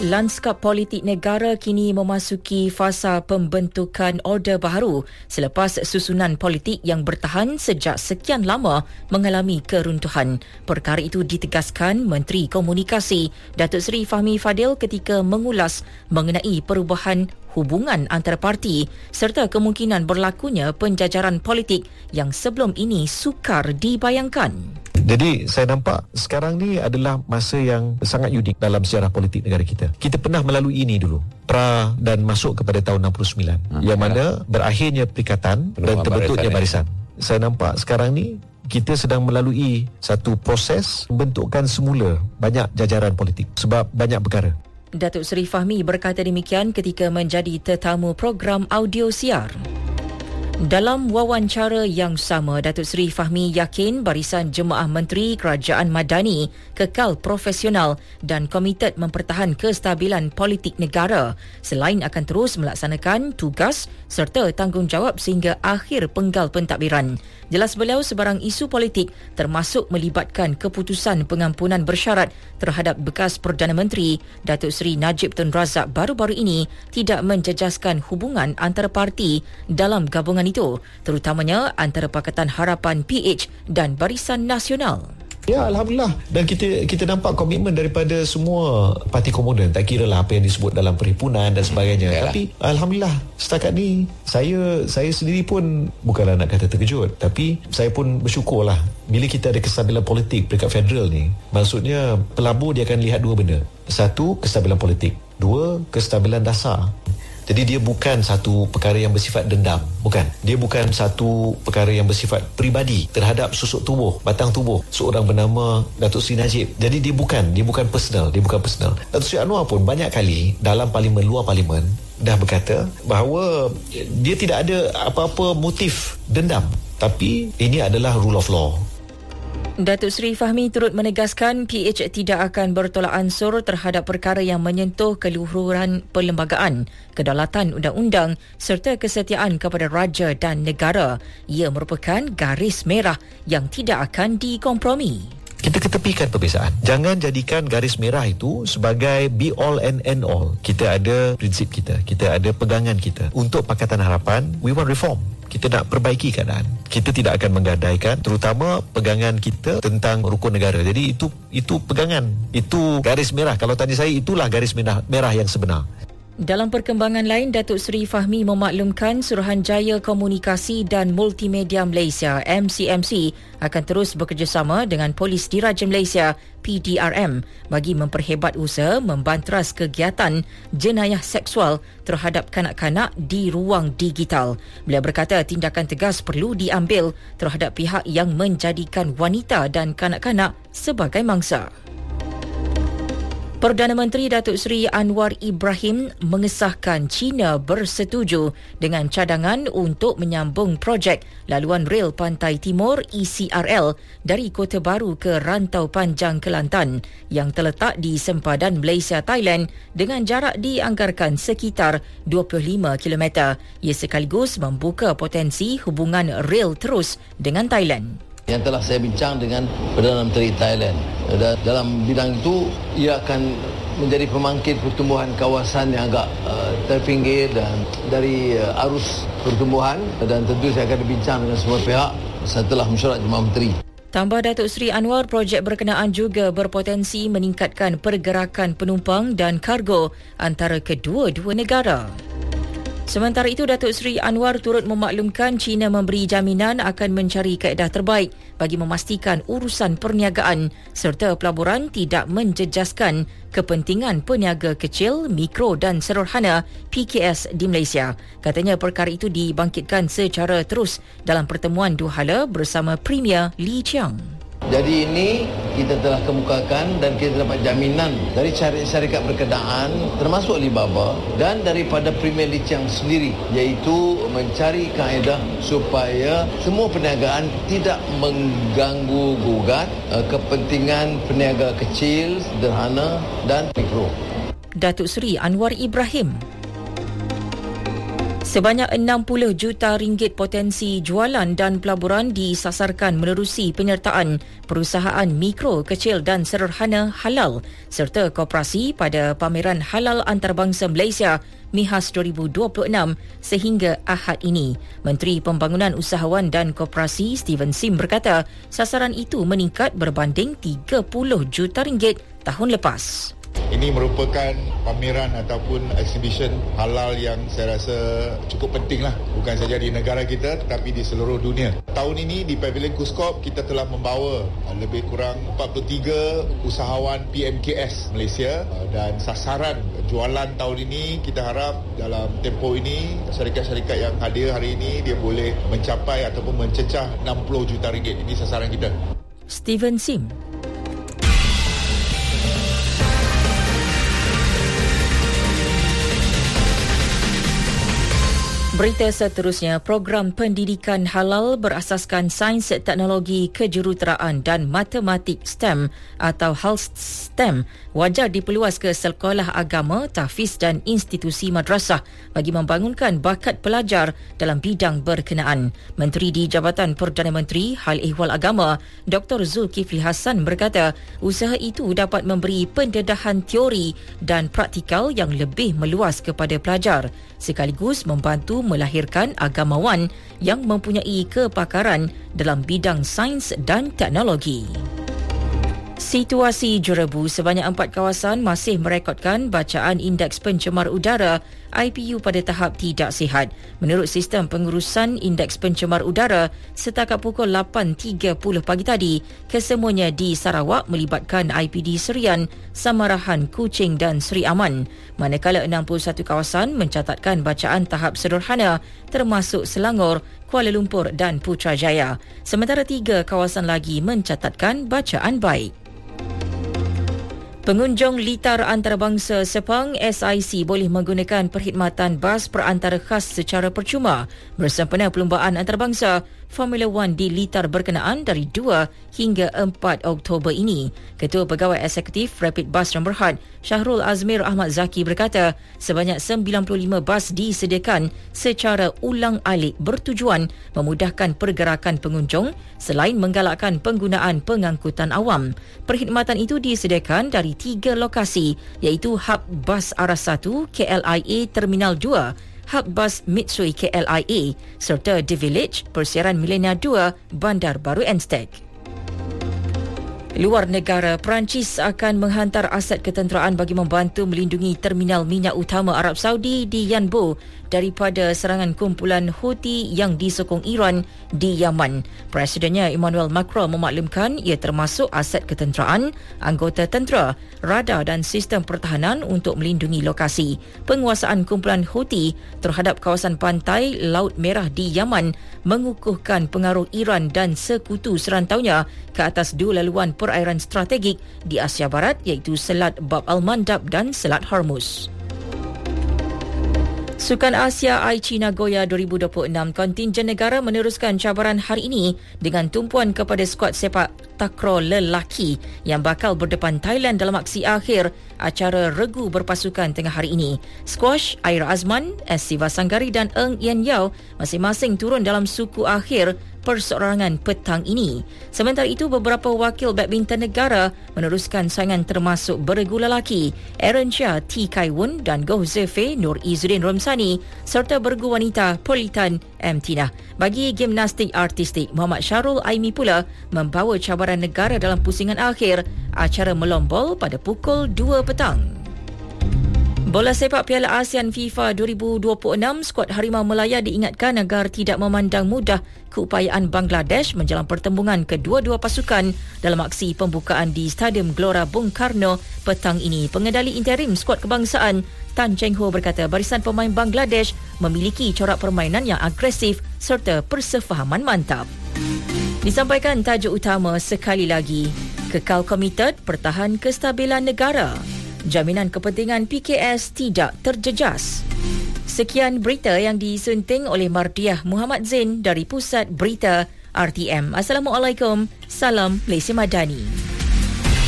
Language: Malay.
Lanskap politik negara kini memasuki fasa pembentukan order baharu selepas susunan politik yang bertahan sejak sekian lama mengalami keruntuhan. Perkara itu ditegaskan Menteri Komunikasi Datuk Seri Fahmi Fadil ketika mengulas mengenai perubahan hubungan antara parti serta kemungkinan berlakunya penjajaran politik yang sebelum ini sukar dibayangkan. Jadi saya nampak sekarang ni adalah masa yang sangat unik dalam sejarah politik negara kita. Kita pernah melalui ini dulu, pra dan masuk kepada tahun 69 yang mana berakhirnya perikatan dan terbentuknya barisan. Saya nampak sekarang ni kita sedang melalui satu proses pembentukan semula banyak jajaran politik sebab banyak perkara. Datuk Seri Fahmi berkata demikian ketika menjadi tetamu program audio siar. Dalam wawancara yang sama, Datuk Seri Fahmi yakin Barisan Jemaah Menteri Kerajaan Madani kekal profesional dan komited mempertahan kestabilan politik negara selain akan terus melaksanakan tugas serta tanggungjawab sehingga akhir penggal pentadbiran. Jelas beliau sebarang isu politik termasuk melibatkan keputusan pengampunan bersyarat terhadap bekas Perdana Menteri Datuk Seri Najib Tun Razak baru-baru ini tidak menjejaskan hubungan antara parti dalam gabungan itu, terutamanya antara Pakatan Harapan PH dan Barisan Nasional. Ya, Alhamdulillah. Dan kita nampak komitmen daripada semua parti komoden. Tak kira lah apa yang disebut dalam perhimpunan dan sebagainya. Yalah. Tapi Alhamdulillah, setakat ni saya sendiri pun bukanlah nak kata terkejut. Tapi saya pun bersyukurlah. Bila kita ada kestabilan politik peringkat federal ni, maksudnya pelabur dia akan lihat dua benda. Satu, kestabilan politik. Dua, kestabilan dasar. Jadi dia bukan satu perkara yang bersifat dendam. Bukan. Dia bukan satu perkara yang bersifat peribadi terhadap susuk tubuh, batang tubuh seorang bernama Datuk Seri Najib. Jadi dia bukan personal. Datuk Seri Anwar pun banyak kali dalam parlimen, luar parlimen dah berkata bahawa dia tidak ada apa-apa motif dendam. Tapi ini adalah rule of law. Datuk Seri Fahmi turut menegaskan PH tidak akan bertolak ansur terhadap perkara yang menyentuh keluhuran perlembagaan, kedaulatan undang-undang serta kesetiaan kepada raja dan negara. Ia merupakan garis merah yang tidak akan dikompromi. Kita ketepikan perbezaan. Jangan jadikan garis merah itu sebagai be all and end all. Kita ada prinsip kita ada pegangan kita. Untuk Pakatan Harapan, we want reform. Kita nak perbaiki keadaan. Kita tidak akan menggadaikan terutama pegangan kita tentang rukun negara. Jadi itu pegangan, itu garis merah. Kalau tanya saya, itulah garis merah yang sebenar. Dalam perkembangan lain, Datuk Seri Fahmi memaklumkan Suruhanjaya Komunikasi dan Multimedia Malaysia MCMC akan terus bekerjasama dengan Polis Diraja Malaysia PDRM bagi memperhebat usaha membanteras kegiatan jenayah seksual terhadap kanak-kanak di ruang digital. Beliau berkata tindakan tegas perlu diambil terhadap pihak yang menjadikan wanita dan kanak-kanak sebagai mangsa. Perdana Menteri Datuk Seri Anwar Ibrahim mengesahkan China bersetuju dengan cadangan untuk menyambung projek laluan rel Pantai Timur ECRL dari Kota Baru ke Rantau Panjang Kelantan yang terletak di sempadan Malaysia-Thailand dengan jarak dianggarkan sekitar 25 km. Ia sekaligus membuka potensi hubungan rel terus dengan Thailand. Yang telah saya bincang dengan Perdana Menteri Thailand. Dan dalam bidang itu, ia akan menjadi pemangkit pertumbuhan kawasan yang agak terpinggir dan dari arus pertumbuhan, dan tentu saya akan berbincang dengan semua pihak setelah mesyuarat Jemaah Menteri. Tambah Datuk Seri Anwar, projek berkenaan juga berpotensi meningkatkan pergerakan penumpang dan kargo antara kedua-dua negara. Sementara itu, Datuk Seri Anwar turut memaklumkan China memberi jaminan akan mencari kaedah terbaik bagi memastikan urusan perniagaan serta pelaburan tidak menjejaskan kepentingan peniaga kecil, mikro dan sederhana PKS di Malaysia. Katanya perkara itu dibangkitkan secara terus dalam pertemuan dua hala bersama Premier Lee Chiang. Jadi ini kita telah kemukakan dan kita dapat jaminan dari syarikat berkenaan termasuk Alibaba dan daripada Premier Lee Chiang sendiri, iaitu mencari kaedah supaya semua perniagaan tidak mengganggu gugat kepentingan peniaga kecil, sederhana dan mikro. Datuk Seri Anwar Ibrahim. Sebanyak 60 juta ringgit potensi jualan dan pelaburan disasarkan menerusi penyertaan perusahaan mikro, kecil dan sederhana halal serta koperasi pada pameran halal antarabangsa Malaysia MIHAS 2026 sehingga Ahad ini. Menteri Pembangunan Usahawan dan Koperasi Steven Sim berkata sasaran itu meningkat berbanding 30 juta ringgit tahun lepas. Ini merupakan pameran ataupun exhibition halal yang saya rasa cukup penting lah. Bukan saja di negara kita tetapi di seluruh dunia. Tahun ini di Pavilion KUSKOP kita telah membawa lebih kurang 43 usahawan PMKS Malaysia dan sasaran jualan tahun ini kita harap dalam tempoh ini syarikat-syarikat yang hadir hari ini dia boleh mencapai ataupun mencecah 60 juta ringgit. Ini sasaran kita. Steven Sim. Berita seterusnya, program pendidikan halal berasaskan sains, teknologi, kejuruteraan dan matematik STEM atau HALS STEM wajar diperluas ke sekolah agama, tahfiz dan institusi madrasah bagi membangunkan bakat pelajar dalam bidang berkenaan. Menteri di Jabatan Perdana Menteri Hal Ehwal Agama, Dr. Zulkifli Hassan berkata, usaha itu dapat memberi pendedahan teori dan praktikal yang lebih meluas kepada pelajar sekaligus membantu melahirkan agamawan yang mempunyai kepakaran dalam bidang sains dan teknologi. Situasi Jerebu, sebanyak 4 kawasan masih merekodkan bacaan indeks pencemar udara IPU pada tahap tidak sihat. Menurut sistem pengurusan indeks pencemar udara, setakat pukul 8.30 pagi tadi, kesemuanya di Sarawak melibatkan IPD Serian, Samarahan, Kuching dan Seri Aman. Manakala 61 kawasan mencatatkan bacaan tahap sederhana termasuk Selangor, Kuala Lumpur dan Putrajaya. Sementara 3 kawasan lagi mencatatkan bacaan baik. Pengunjung litar antarabangsa Sepang SIC boleh menggunakan perkhidmatan bas perantara khas secara percuma bersempena perlumbaan antarabangsa Formula 1 di litar berkenaan dari 2 hingga 4 Oktober ini. Ketua Pegawai Eksekutif Rapid Bus No. Berhad Syahrul Azmir Ahmad Zaki berkata sebanyak 95 bas disediakan secara ulang-alik bertujuan memudahkan pergerakan pengunjung selain menggalakkan penggunaan pengangkutan awam. Perkhidmatan itu disediakan dari 3 lokasi iaitu Hub Bas Aras 1 KLIA Terminal 2, Hub Bas Mitsui KLIA serta The Village Persiaran Milenia 2 Bandar Baru Anstek. Luar negara, Perancis akan menghantar aset ketenteraan bagi membantu melindungi terminal minyak utama Arab Saudi di Yanbu daripada serangan kumpulan Houthi yang disokong Iran di Yaman. Presidennya Emmanuel Macron memaklumkan ia termasuk aset ketenteraan, anggota tentera, radar dan sistem pertahanan untuk melindungi lokasi. Penguasaan kumpulan Houthi terhadap kawasan pantai Laut Merah di Yaman mengukuhkan pengaruh Iran dan sekutu serantaunya ke atas 2 laluan perairan strategik di Asia Barat iaitu Selat Bab al-Mandab dan Selat Hormuz. Sukan Asia Aichi Nagoya 2026, kontingen negara meneruskan cabaran hari ini dengan tumpuan kepada skuad sepak takraw lelaki yang bakal berdepan Thailand dalam aksi akhir acara regu berpasukan tengah hari ini. Squash, Aira Azman, S. Sivasanggari dan Eng Yen Yao masing-masing turun dalam suku akhir perseorangan petang ini. Sementara itu, beberapa wakil badminton negara meneruskan saingan termasuk beregu lelaki Aaron Chia, T. Kai Wun dan Goh Zefe Nur Izzuddin Romsani serta beregu wanita Politan M. Tina. Bagi gimnastik artistik, Muhammad Syarul Aimi pula membawa cabaran negara dalam pusingan akhir acara melombol pada pukul 2 petang. Bola sepak Piala ASEAN FIFA 2026, skuad Harimau Melaya diingatkan agar tidak memandang mudah keupayaan Bangladesh menjelang pertembungan kedua-dua pasukan dalam aksi pembukaan di Stadium Gelora Bung Karno petang ini. Pengendali interim skuad kebangsaan Tan Cheng Ho berkata barisan pemain Bangladesh memiliki corak permainan yang agresif serta persefahaman mantap. Disampaikan tajuk utama sekali lagi, kekal komited pertahan kestabilan negara. Jaminan kepentingan PKS tidak terjejas. Sekian berita yang disunting oleh Mardiah Muhammad Zain dari Pusat Berita RTM. Assalamualaikum. Salam Malaysia Madani.